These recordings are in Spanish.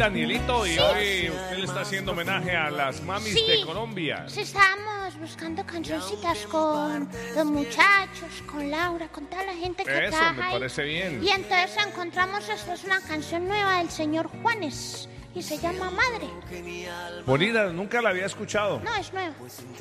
Danielito, y hoy usted le está haciendo homenaje a las mamis de Colombia. Sí, estábamos buscando cancioncitas con los muchachos, con Laura, con toda la gente que Eso trabaja me ahí. parece bien. Y entonces encontramos, esta es una canción nueva del señor Juanes y se llama Madre. Bonita, nunca la había escuchado. No, es nueva.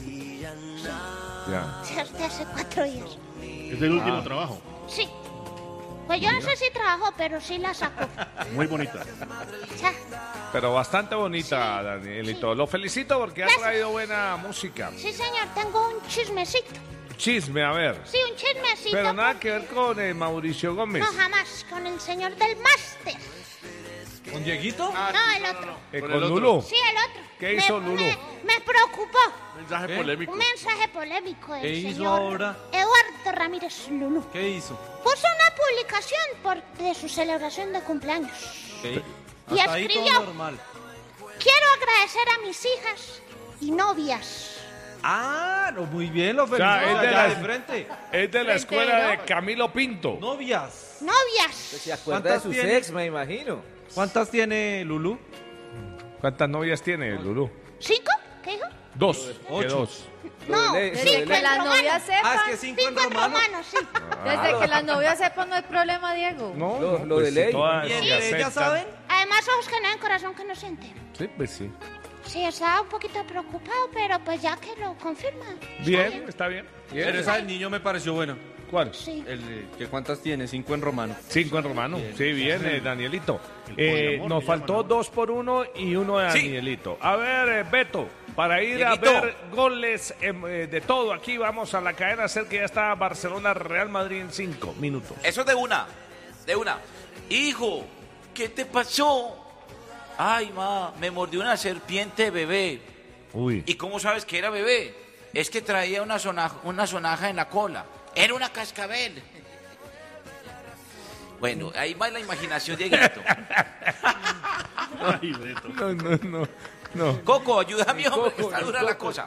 Ya. Desde hace 4 días. Es el último trabajo. Sí. Pues yo no sé si trabajó, pero sí la sacó. Muy bonita. Ya. Pero bastante bonita, Sí. Danielito. Sí. Lo felicito porque ha Gracias. traído buena música. Sí, señor, tengo un chismecito. Chisme, a ver. Sí, un chismecito. Pero nada que ver con Mauricio Gómez. No, jamás, con el señor del máster. ¿Con Dieguito? No, el otro. Con Lulú. Sí, el otro. ¿Qué hizo Lulú? Me preocupó. Mensaje ¿Qué? polémico. Un mensaje polémico del ¿Qué hizo señor ahora? Eduardo Ramírez Lulú. ¿Qué hizo? Puso una publicación de su celebración de cumpleaños. ¿Qué? Y Hasta ahí escribió: todo normal. quiero agradecer a mis hijas y novias. Ah, no, muy bien, lo sea, felicito. es de allá la- de frente. Es de la escuela de Camilo Pinto. Novias. Novias. Se acuerda de ¿Cuántas sus tiene? ex, me imagino. ¿Cuántas tiene Lulú? ¿Cuántas novias tiene Lulú? 5, ¿qué dijo? 2. ¿Qué 8. 2? No, Lo de ley, 5 lo de ley. en las romano. novias sepan. Ah, es que 5 en 5 en romano. romano, sí. Desde que las novias sepan no hay problema, Diego. No, Lo- no, lo pues de si ley. todas ¿Y se entre ellas aceptan. saben? Además, ojos que no ven, corazón que no sienten. Sí, pues sí. Sí, estaba un poquito preocupado, pero pues ya que lo confirma. está Bien, está bien. Pero esa del niño me pareció buena. ¿Cuál? Sí. ¿Que ¿Cuántas tiene? 5 en romano. 5 en romano. Sí, bien, Danielito. El poliamor Nos se faltó llama, ¿no? 2 por 1 y 1 de Sí. Danielito. A ver, Beto, para ir Dieguito. a ver goles de todo aquí, vamos a la cadena ser que ya está Barcelona, Real Madrid en 5 minutos. Eso de una. Hijo, ¿qué te pasó? Ay, ma, me mordió una serpiente bebé. Uy. ¿Y cómo sabes que era bebé? Es que traía una sonaja en la cola. Era una cascabel. Bueno, ahí va la imaginación, Dieguito. Ay, Beto. No. Coco, ayúdame, hombre, que Coco, está dura la cosa.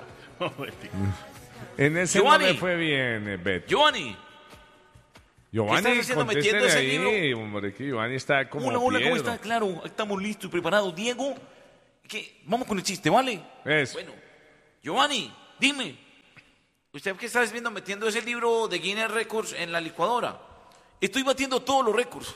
En ese Giovanni. no le fue bien, Beto. Giovanni, Giovanni, ¿qué estás haciendo contéstele metiendo ese ahí, hombre, que Giovanni está como hola, ¿cómo piedra. está? Claro, estamos listos y preparados. Diego, vamos con el chiste, ¿vale? Eso. Bueno, Giovanni, dime, ¿usted qué está haciendo metiendo ese libro de Guinness Records en la licuadora? Estoy batiendo todos los récords.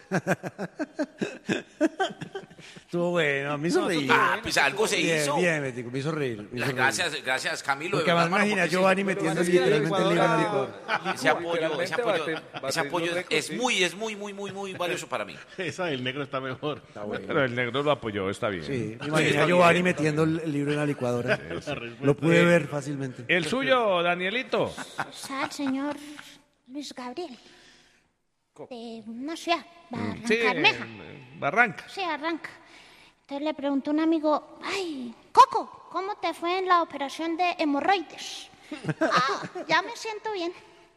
Estuvo bueno, me hizo reír. Pues algo se hizo. Bien, Betico, me hizo reír. Gracias, Camilo. Porque de además verdad, mano, imagina a porque Giovanni metiendo literalmente el libro en la licuadora. ese apoyo Literalmente ese apoyo los récords, es sí. muy valioso para mí. Esa del negro está mejor. Pero el negro lo apoyó, está bien. Sí, me imaginé a Giovanni metiendo el libro en la licuadora. Lo pude ver fácilmente. El suyo, Danielito. Está el señor Luis Gabriel. De una ciudad, Sí, Barrancabermeja. Barranca. Sí, arranca. Entonces le preguntó un amigo: ay, Coco, ¿cómo te fue en la operación de hemorroides? Ya me siento bien.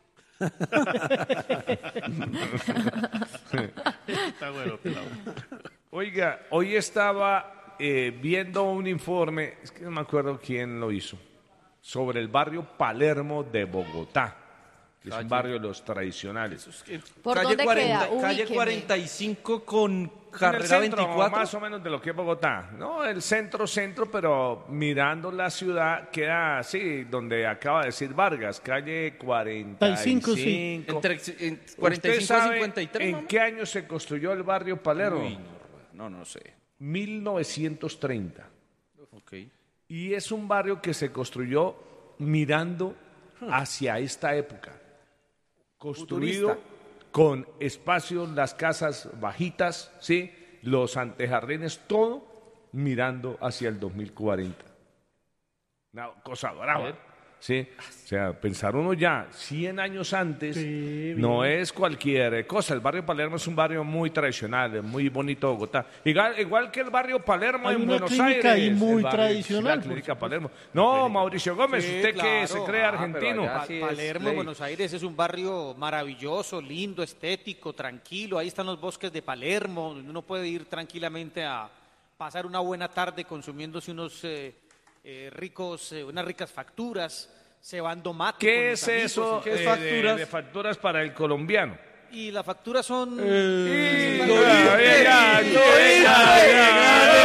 Está bueno, pelado. Oiga, hoy estaba viendo un informe, es que no me acuerdo quién lo hizo, sobre el barrio Palermo de Bogotá, que es un barrio de los tradicionales. ¿Por dónde queda? Calle Ubíqueme. 45 con En el carrera centro, 24. más o menos de lo que es Bogotá. No, el centro, pero mirando la ciudad queda así, donde acaba de decir Vargas, calle 45. sí. Entre ¿Usted 45 y sabe 53. en ¿no? qué año se construyó el barrio Palermo? Uy, no sé. 1930. Ok. Y es un barrio que se construyó mirando hacia esta época. Construido Futurista. con espacios, las casas bajitas, ¿sí? Los antejardines, todo mirando hacia el 2040. Una cosa brava, ¿sí? O sea, pensar uno ya 100 años antes no es cualquier cosa. El barrio Palermo es un barrio muy tradicional, muy bonito de Bogotá. Igual que el barrio Palermo Hay en una Buenos clínica Aires. ahí muy el barrio- tradicional, La clínica por Palermo. No, Mauricio Gómez, Sí, usted que claro. se cree Ah, argentino. pero allá sí es Palermo, ley. Buenos Aires, es un barrio maravilloso, lindo, estético, tranquilo. Ahí están los bosques de Palermo, donde uno puede ir tranquilamente a pasar una buena tarde consumiéndose unos unas ricas facturas, cebando mate ¿Qué con es los amigos. eso ¿Qué es facturas? de facturas para el colombiano? Y las facturas son... Ya,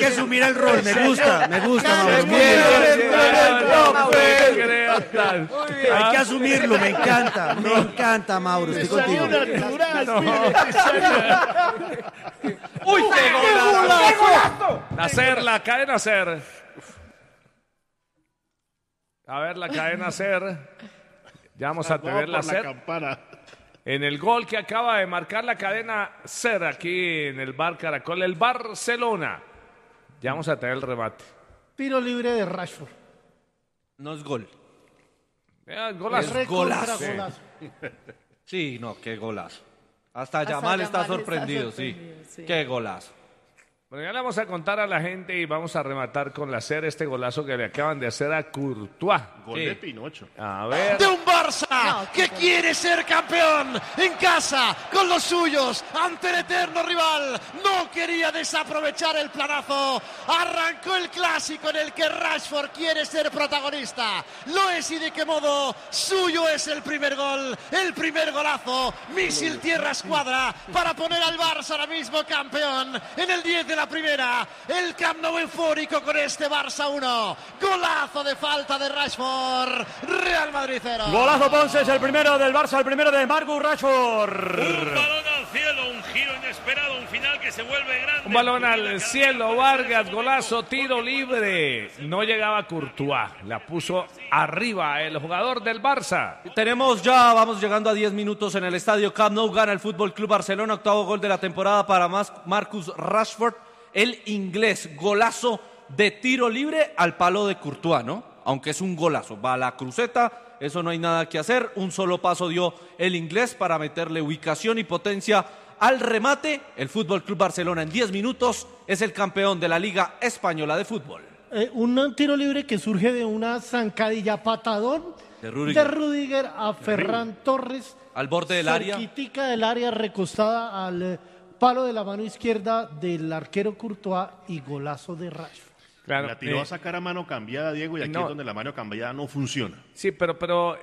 asumir el rol, me gusta, Mauro. Hay que asumirlo, me encanta, Mauro, estoy contigo. ¡Uy, qué golazo! Nacer, la cadena Ser. A ver, la cadena Ser. Ya vamos a tener la Ser. En el gol que acaba de marcar la cadena Ser aquí en el Bar Caracol, el Barcelona. Ya vamos a tener el remate. Tiro libre de Rashford. No es gol. Golazo. Es golazo. Sí, no, qué golazo. Hasta Yamal está sorprendido, sí. Qué golazo. Bueno, ya le vamos a contar a la gente y vamos a rematar con la Ser este golazo que le acaban de hacer a Courtois. Gol de Pinocho. A ver. De un Barça que quiere ser campeón en casa con los suyos ante el eterno rival. No quería desaprovechar el planazo. Arrancó el clásico en el que Rashford quiere ser protagonista. Lo es y de qué modo. Suyo es el primer gol, el primer golazo. Misil tierra escuadra para poner al Barça ahora mismo campeón en el 10 de la primera, el Camp Nou eufórico con este Barça 1, golazo de falta de Rashford, Real Madrid 0. Golazo Ponce, es el primero del Barça, el primero de Marcus Rashford. Un balón al cielo, un giro inesperado, un final que se vuelve grande. Un balón al cielo, Vargas, golazo, tiro libre. No llegaba Courtois, la puso arriba el jugador del Barça. Vamos llegando a 10 minutos en el estadio Camp Nou, gana el Fútbol Club Barcelona, octavo gol de la temporada para Marcus Rashford. El inglés, golazo de tiro libre al palo de Courtois, ¿no? Aunque es un golazo, va a la cruceta, eso no hay nada que hacer, un solo paso dio el inglés para meterle ubicación y potencia al remate. El Fútbol Club Barcelona en 10 minutos es el campeón de la Liga Española de Fútbol. Un tiro libre que surge de una zancadilla patadón de Rudiger a Ferran Torres. Al borde del área. Cerquitica del área, recostada al palo de la mano izquierda del arquero Courtois y golazo de Rashford. Claro, la tiró a sacar a mano cambiada, Diego, y aquí es donde la mano cambiada no funciona. Sí, pero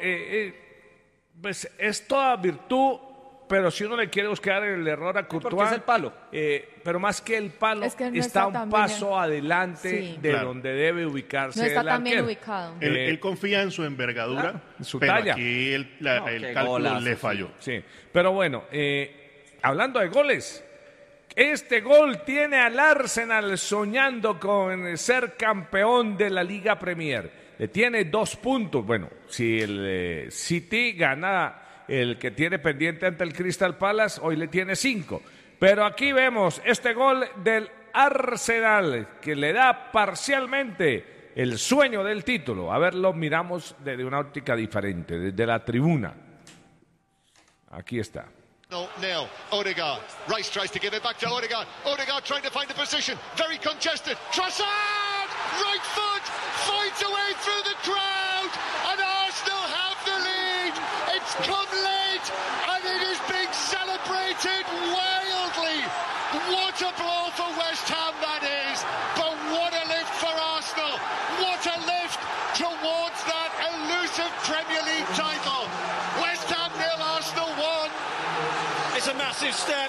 pues es toda virtud, pero si uno le quiere buscar el error a Courtois... Porque es el palo. Pero más que el palo, es que no está un tan paso adelante de Claro. donde debe ubicarse No está el tan bien arquero. ubicado. Él confía en su envergadura, su pero talla. aquí el cálculo golazo, le falló. Sí, pero bueno, hablando de goles... Este gol tiene al Arsenal soñando con ser campeón de la Liga Premier. Le tiene 2 puntos. Bueno, si el City gana el que tiene pendiente ante el Crystal Palace, hoy le tiene 5. Pero aquí vemos este gol del Arsenal que le da parcialmente el sueño del título. A ver, lo miramos desde una óptica diferente, desde la tribuna. Aquí está. 0-0. Odegaard. Rice tries to give it back to Odegaard. Odegaard trying to find the position. Very congested. Trossard! Right foot! Finds a way through the crowd! And Arsenal have the lead! It's come late! And it is being celebrated wildly! What a blow for West Ham that is! But what a lift for Arsenal! What a lift towards that elusive Premier League title! West Ham 0, Arsenal 1. It's a massive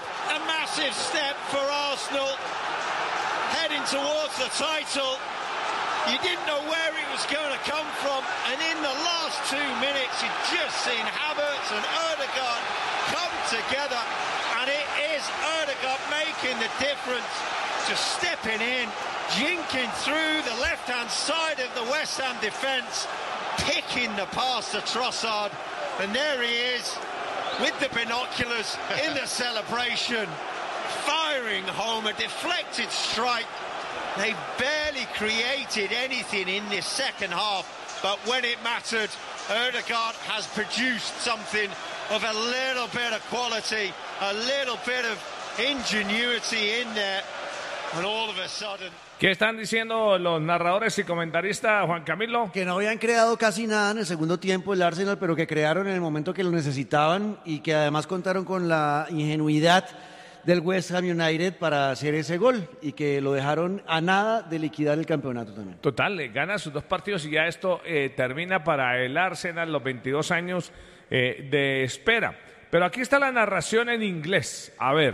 step for Arsenal, heading towards the title. You didn't know where it was going to come from, and in the last 2 minutes, you've just seen Havertz and Ødegaard come together, and it is Ødegaard making the difference, just stepping in, jinking through the left-hand side of the West Ham defence, picking the pass to Trossard, and there he is, with the binoculars in the celebration, firing home a deflected strike. They barely created anything in this second half, but when it mattered, Ødegaard has produced something of a little bit of quality, a little bit of ingenuity in there, and all of a sudden... ¿Qué están diciendo los narradores y comentaristas, Juan Camilo? Que no habían creado casi nada en el segundo tiempo el Arsenal, pero que crearon en el momento que lo necesitaban y que además contaron con la ingenuidad del West Ham United para hacer ese gol y que lo dejaron a nada de liquidar el campeonato también. Total, gana sus 2 partidos y ya esto termina para el Arsenal los 22 años de espera. Pero aquí está la narración en inglés. A ver,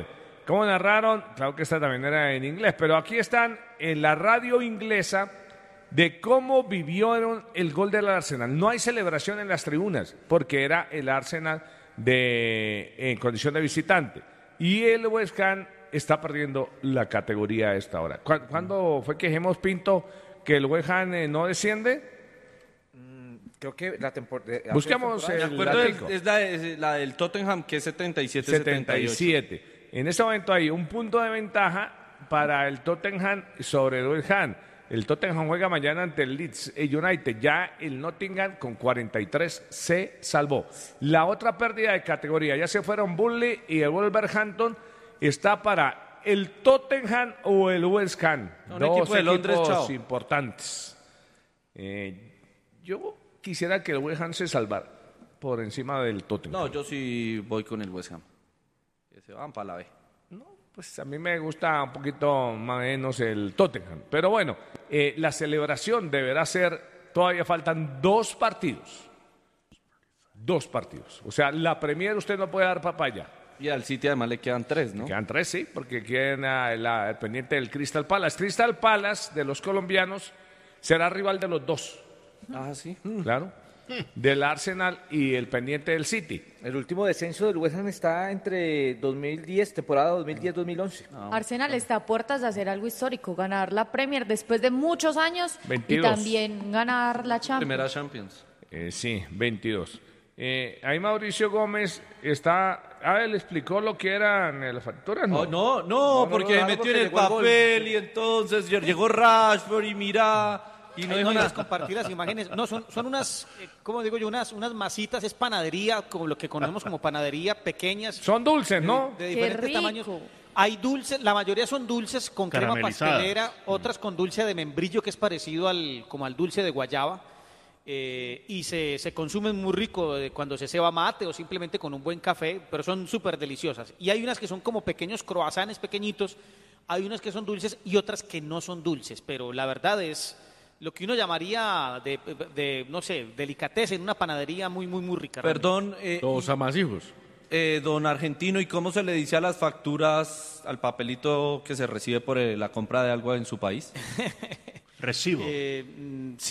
¿cómo narraron? Claro que esta también era en inglés, pero aquí están en la radio inglesa de cómo vivieron el gol del Arsenal. No hay celebración en las tribunas, porque era el Arsenal en condición de visitante. Y el West Ham está perdiendo la categoría a esta hora. ¿Cuándo fue que dijimos, Pinto, que el West Ham no desciende? Creo que la temporada... Busquemos es la del Tottenham, que es 77-78. En este momento hay un punto de ventaja para el Tottenham sobre el West Ham. El Tottenham juega mañana ante el Leeds United. Ya el Nottingham con 43 se salvó. La otra pérdida de categoría, ya se fueron Burnley y el Wolverhampton, está para el Tottenham o el West Ham. Dos equipo de Londres, equipos importantes. Yo quisiera que el West Ham se salvara por encima del Tottenham. No, yo sí voy con el West Ham. Que se van para la B. Pues a mí me gusta un poquito más o menos el Tottenham. Pero bueno, la celebración deberá ser, todavía faltan 2 partidos. 2 partidos. O sea, la Premier usted no puede dar papaya. Y al City además le quedan 3, ¿no? Le quedan 3, sí, porque queda el pendiente del Crystal Palace. Crystal Palace, de los colombianos, será rival de los 2. Ah, sí. Claro. Del Arsenal y el pendiente del City. El último descenso del West Ham está entre 2010, temporada 2010-2011. Arsenal está a puertas de hacer algo histórico, ganar la Premier después de muchos años 22. Y también ganar la Champions. Primera Champions. Sí, 22. Ahí Mauricio Gómez está... le explicó lo que eran las facturas, ¿no? No, porque metió en el papel y entonces llegó Rashford y mira... Y no dijo nada. Compartir las imágenes. No, son unas, ¿cómo digo yo? Unas masitas, es panadería, como lo que conocemos como panadería, pequeñas. Son dulces, ¿no? De diferentes tamaños. Hay dulces, la mayoría son dulces con crema pastelera, otras con dulce de membrillo, que es parecido como al dulce de guayaba. Y se consumen muy rico cuando se ceba mate o simplemente con un buen café, pero son súper deliciosas. Y hay unas que son como pequeños croissants pequeñitos, hay unas que son dulces y otras que no son dulces, pero la verdad es... lo que uno llamaría no sé, delicatez en una panadería muy, muy, muy rica. Perdón. Los amasijos. Don Argentino, ¿y cómo se le dice a las facturas, al papelito que se recibe por la compra de algo en su país? Recibo. Sí,